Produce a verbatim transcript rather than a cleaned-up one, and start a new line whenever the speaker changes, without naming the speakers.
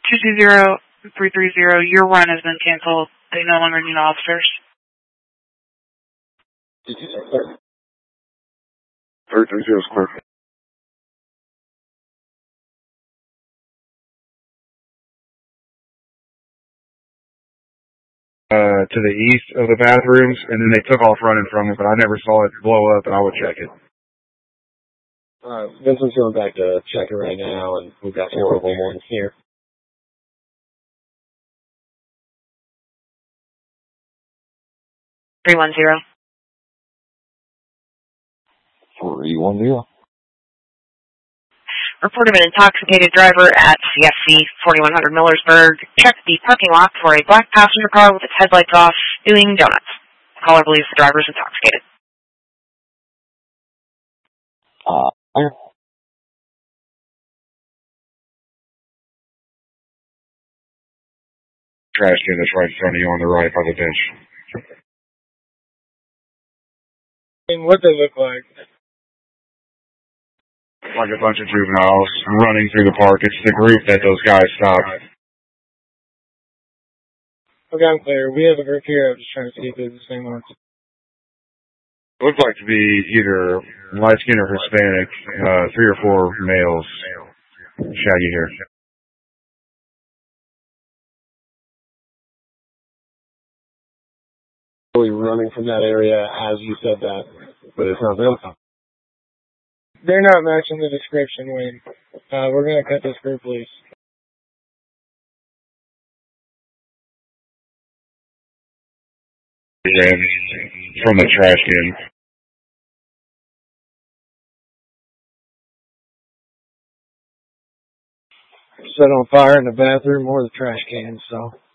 two two zero, three three zero, your run has been canceled. They no longer need officers.
three three zero is clear. Uh, to the east of the bathrooms, and then they took off running from it, but I never saw it blow up, and I would check it.
Alright, Vincent's going back to check it right now, and we've got four of them on here.
three one zero.
three one zero.
Report of an intoxicated driver at C F C forty-one hundred Millersburg. Checked the parking lot for a black passenger car with its headlights off, doing donuts. The caller believes the driver is intoxicated.
Uh, fire. Trash can that's right in front of you on the right by the bench.
And what they look like?
Like a bunch of juveniles running through the park. It's the group that those guys stopped.
Okay, I'm clear. We have a group here. I'm just trying to see if they're the same ones.
Looks like to be either light skin or Hispanic. Uh, three or four males. Shaggy hair.
Really running from that area as you said that, but it's not them. They're not matching the description, Wayne. Uh, we're gonna cut this group loose.
Ran from the trash can.
Set on fire in the bathroom or the trash can, so.